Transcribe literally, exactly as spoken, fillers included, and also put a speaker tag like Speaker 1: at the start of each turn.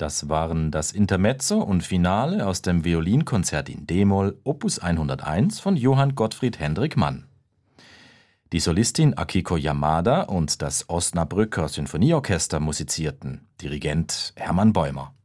Speaker 1: Das waren das Intermezzo und Finale aus dem Violinkonzert in D-Moll Opus hunderteins von Johann Gottfried Hendrik Mann. Die Solistin Akiko Yamada und das Osnabrücker Sinfonieorchester musizierten, Dirigent Hermann Bäumer.